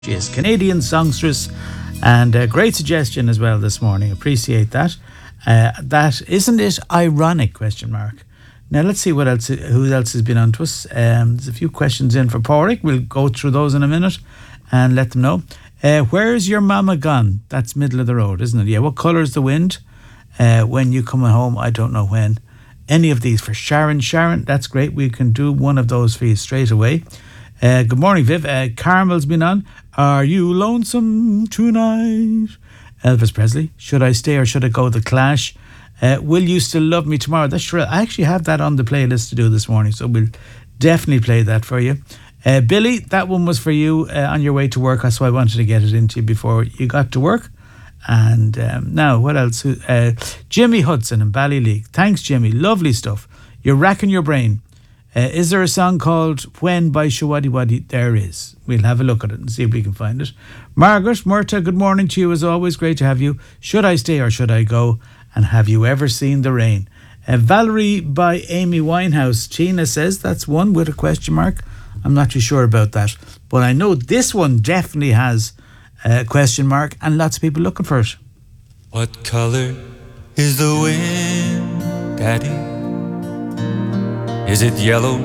She is Canadian songstress, and a great suggestion as well this morning. Appreciate that. That isn't it ironic? Question mark. Now let's see what else. Who else has been on to us? There's a few questions in for Pádraig. We'll go through those in a minute and let them know. Where's your mama gone? That's middle of the road, isn't it? Yeah. What colour's the wind? When you come home, I don't know when. Any of these for Sharon. Sharon, that's great. We can do one of those for you straight away. Good morning, Viv. Carmel's been on. Are you lonesome tonight? Elvis Presley. Should I stay or should I go? The Clash. Will you still love me tomorrow? That's true. I actually have that on the playlist to do this morning, so we'll definitely play that for you. Billy, that one was for you on your way to work. That's why I wanted to get it into you before you got to work. And now, what else? Jimmy Hudson and Ballyleague. Thanks, Jimmy. Lovely stuff. You're racking your brain. Is there a song called When by Shawadi Wadi? There is. We'll have a look at it and see if we can find it. Margaret, Murta, good morning to you as always. Great to have you. Should I stay or should I go? And have you ever seen the rain? Valerie by Amy Winehouse. Tina says that's one with a question mark. I'm not too sure about that. But I know this one definitely has a question mark and lots of people looking for it. What color is the wind, Daddy? Is it yellow